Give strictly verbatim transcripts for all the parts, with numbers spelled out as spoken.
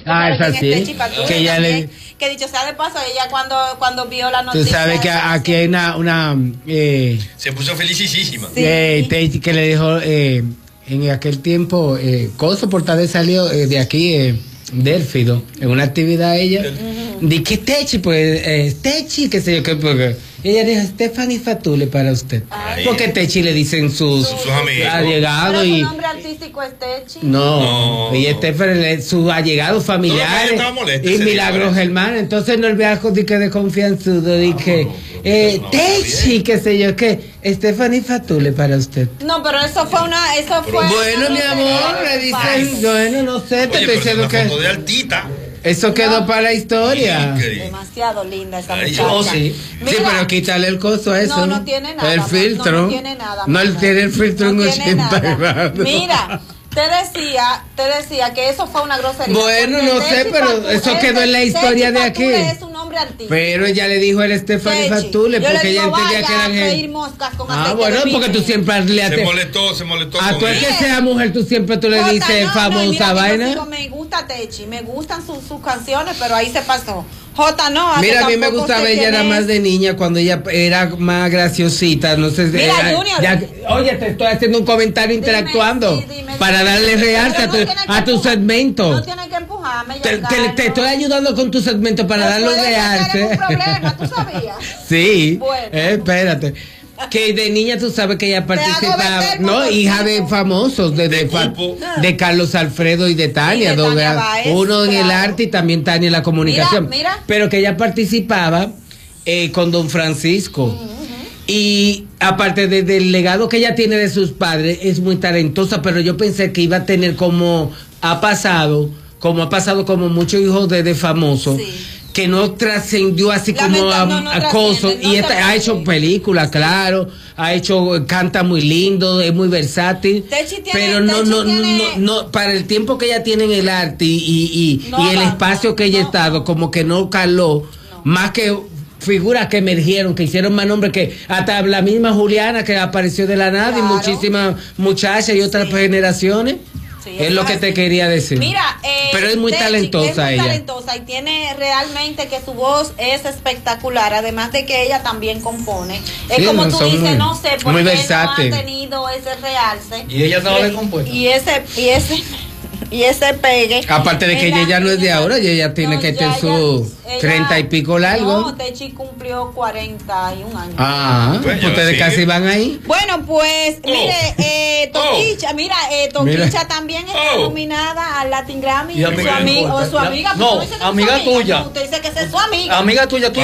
Ah, es así. Que ella le... Que dicho sea de paso, ella cuando, cuando vio la noticia... Tú sabes que aquí hay una... una eh, se puso felicísima. Sí. Eh, te, que le dijo eh, en aquel tiempo, eh, Coso por tal vez salió eh, de aquí... Eh, Delfido, en una actividad ella, uh-huh. Di que Techi, pues, eh, Techi, qué sé yo, qué, porque ella dijo, Stephanie Fatule para usted. Ay. Porque Techi le dicen sus, sus, sus amigos. allegados. ¿Pero y su nombre artístico es Techi? No, no. Y Stephanie, sus allegados familiares. No, y Milagros Germán, entonces no el viaje de que de confianzudo, di que, eh, no, Techi, qué sé yo, qué, Stephanie Fatule para usted. No, pero eso fue una, eso fue. Bueno, mi amor, le dicen, bueno, no sé, te estoy diciendo que. De altita. Eso quedó no. para la historia. Demasiado linda esa Ay, muchacha. Oh, sí. Mira, sí, pero quítale el costo a eso. No, no tiene nada. El filtro. No, no tiene nada. No él tiene el filtro no en ochenta grados. Mira, te decía, te decía que eso fue una grosería. Bueno, no sé, pero Fatule, eso quedó en la historia de aquí. Es un nombre artístico. Pero ella le dijo el Stephanie Fatule porque ella entendía que eran gente. Ah, bueno, porque tú siempre le Se molestó, se molestó. A tú es que sea mujer, tú siempre tú le Jota, dices no, famosa no, vaina. Digo, me gusta Techi, me gustan sus, sus canciones, pero ahí se pasó. Jota no. Mira, a mí me gustaba ella era más de niña cuando ella era más graciosita, no sé. Mira, era, Junior. Ya, oye, te estoy haciendo un comentario dime, interactuando sí, dime, para dime, darle realce a tu, a tu segmento. No tienes que empujarme. Te, te, te estoy ayudando con tu segmento para darle realce. Un problema, ¿tú sabías? Sí. Bueno. Eh, espérate. Que de niña tú sabes que ella participaba, no, hija de famosos, de, de, de, de Carlos Alfredo y de Tania, y de Tania Baez, uno claro. en el arte y también Tania en la comunicación, mira, mira. Pero que ella participaba eh, con Don Francisco. Uh-huh. Y aparte de, del legado que ella tiene de sus padres, es muy talentosa, pero yo pensé que iba a tener como ha pasado, como ha pasado como muchos hijos de, de famosos. Sí. Que no trascendió así la como a, no, no a cosas no y esta, ha hecho películas, claro, ha hecho, canta muy lindo, es muy versátil, tiene, pero no, no, tiene... no, no, para el tiempo que ella tiene en el arte y, y, y, no, y el espacio no, que ella ha no, estado, como que no caló, más que figuras que emergieron, que hicieron más nombre que hasta la misma Juliana que apareció de la nada, claro. Y muchísimas muchachas y otras sí. generaciones. Sí, es lo que te quería decir. Mira, eh, pero es muy Techi, talentosa es muy ella. talentosa y tiene realmente que su voz es espectacular, además de que ella también compone. Es sí, como no, tú dices, muy, no sé por qué versátil. No ha tenido ese realce. Y ella no le compuesta. Y ese y ese y ese pegue. Aparte de que ella ya no es de ahora, y ella tiene no, que tener su treinta y pico largo. No, Techi cumplió cuarenta y un años. Ah, bueno, ustedes casi sí. van ahí. Bueno, pues, oh. mire, eh, Toquicha, oh. mira, eh, Toquicha mira. también está oh. nominada al Latin Grammy. Y amiga, su amiga, o su amiga. No, amiga su tuya. No, usted dice que es su amiga. Amiga tuya, tú.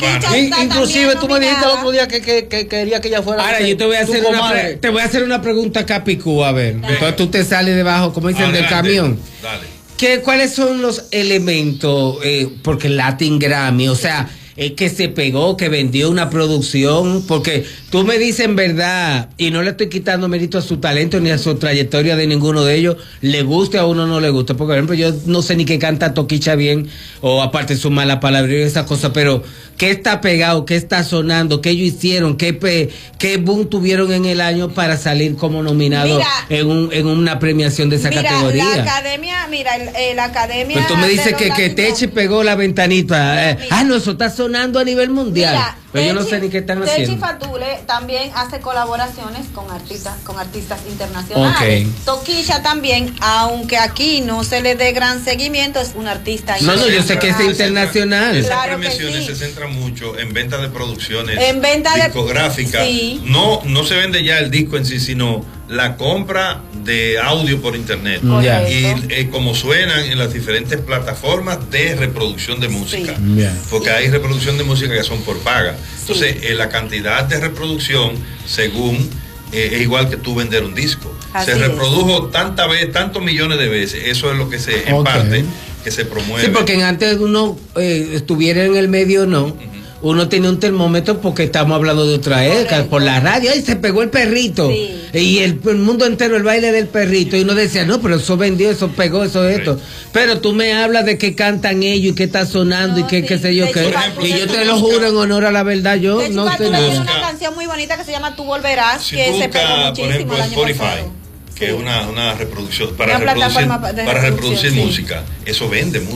Inclusive tú me dijiste el otro día que, que, que quería que ella fuera. Ahora, yo te voy a hacer una, pre te voy a hacer una pregunta Capicú, a ver. Dale. Entonces tú te sales debajo, como dicen, del camión. Dale. ¿Qué, ¿Cuáles son los elementos? Eh, porque Latin Grammy, o sea, es que se pegó, que vendió una producción, porque tú me dices en verdad, y no le estoy quitando mérito a su talento ni a su trayectoria de ninguno de ellos, le guste a uno o no le gusta, porque por ejemplo yo no sé ni qué canta Toquicha bien, o aparte su mala palabra y esas cosas, pero ¿qué está pegado? ¿Qué está sonando? ¿Qué ellos hicieron? ¿Qué, pe qué boom tuvieron en el año para salir como nominado en, un, en una premiación de esa mira, categoría? La academia, mira, el, el, la academia. Pues tú me dices que, que Techi pegó la ventanita. Eh, ah, no, eso está sonando a nivel mundial. Mira, pero Techi, yo no sé ni qué están Techi haciendo. Techi Fatule también hace colaboraciones con artistas, con artistas internacionales. Okay. Toquicha también, aunque aquí no se le dé gran seguimiento, es un artista no, internacional. No, yo sé que es internacional. Esas claro premiaciones sí. se centran mucho en venta de producciones en venta discográficas. De... Sí. No, no se vende ya el disco en sí, sino la compra de audio por internet. Yeah. Y eh, como suenan en las diferentes plataformas de reproducción de música. Sí. Yeah. Porque hay reproducción de música que son por paga. Entonces, sí. eh, la cantidad de reproducción, según, eh, es igual que tú vender un disco. Así se reprodujo tantas veces, tantos millones de veces. Eso es lo que se, en okay. parte, que se promueve. Sí, porque antes uno eh, estuviera en el medio, no. Uh-huh. Uno tiene un termómetro porque estamos hablando de otra época, por la radio, ¡ay, se pegó el perrito! Sí. Y el, el mundo entero, el baile del perrito, y uno decía, no, pero eso vendió, eso pegó, eso es esto. Pero tú me hablas de que cantan ellos y que está sonando no, y que sí. qué sé yo qué. Y yo te lo juro en honor a la verdad, yo de no sé nada. Tiene una canción muy bonita que se llama Tú Volverás, si que busca, se pegó muchísimo por ejemplo, el año Spotify, pasado. Que es sí. una, una reproducción para una reproducir, para reproducir sí. música, eso vende mucho.